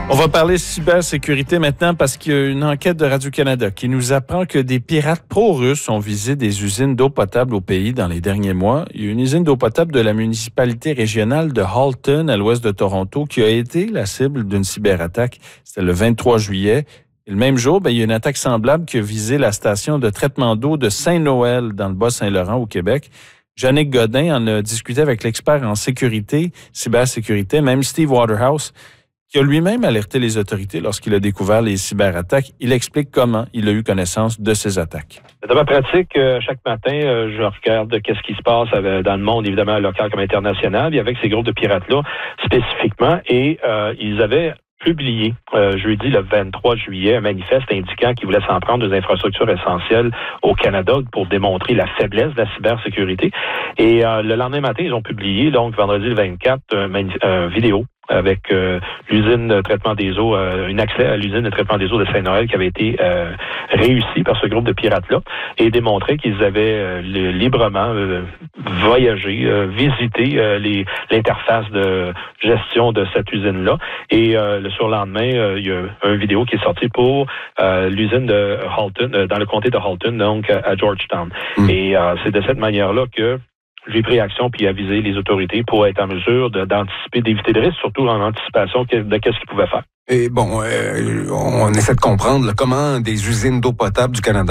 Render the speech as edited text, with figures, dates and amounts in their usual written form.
On va parler cybersécurité maintenant parce qu'il y a une enquête de Radio-Canada qui nous apprend que des pirates pro-russes ont visé des usines d'eau potable au pays dans les derniers mois. Il y a une usine d'eau potable de la municipalité régionale de Halton, à l'ouest de Toronto, qui a été la cible d'une cyberattaque. C'était le 23 juillet. Et le même jour, il y a une attaque semblable qui a visé la station de traitement d'eau de Saint-Noël dans le Bas-Saint-Laurent au Québec. Jannick Godin en a discuté avec l'expert en sécurité, cybersécurité, même Steve Waterhouse, qui a lui-même alerté les autorités lorsqu'il a découvert les cyberattaques. Il explique comment il a eu connaissance de ces attaques. Dans ma pratique, chaque matin, je regarde qu'est-ce qui se passe dans le monde, évidemment, local comme international, et avec ces groupes de pirates-là spécifiquement. Et ils avaient publié jeudi le 23 juillet un manifeste indiquant qu'ils voulaient s'en prendre des infrastructures essentielles au Canada pour démontrer la faiblesse de la cybersécurité. Et le lendemain matin, ils ont publié, donc vendredi le 24, une vidéo avec l'usine de traitement des eaux, un accès à l'usine de traitement des eaux de Saint-Noël qui avait été réussi par ce groupe de pirates-là et démontré qu'ils avaient librement voyagé, visité l'interface de gestion de cette usine-là. Et le surlendemain, il y a une vidéo qui est sortie pour l'usine de Halton, dans le comté de Halton, donc à Georgetown. Et c'est de cette manière-là que j'ai pris action puis avisé les autorités pour être en mesure d'anticiper, d'éviter le risque, surtout en anticipation de qu'est-ce qu'ils pouvaient faire. Et bon, on essaie de comprendre comment des usines d'eau potable du Canada